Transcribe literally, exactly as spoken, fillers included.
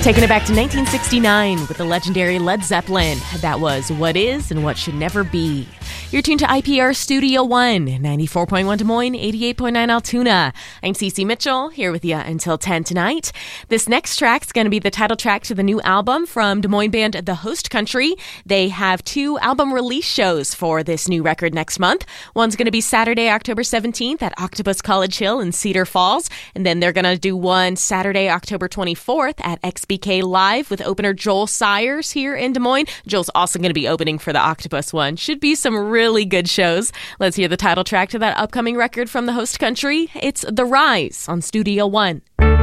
Taking it back to nineteen sixty-nine with the legendary Led Zeppelin. That was What Is and What Should Never Be. You're tuned to I P R Studio One, ninety-four point one Des Moines, eighty-eight point nine Altoona. I'm Cece Mitchell, here with you until ten tonight. This next track is going to be the title track to the new album from Des Moines band The Host Country. They have two album release shows for this new record next month. One's going to be Saturday, October seventeenth at Octopus College Hill in Cedar Falls. And then they're going to do one Saturday, October twenty-fourth at X B K Live with opener Joel Sayers here in Des Moines. Joel's also going to be opening for the Octopus one. Should be some really good shows. Let's hear the title track to that upcoming record from The Host Country. It's The Rise on Studio One.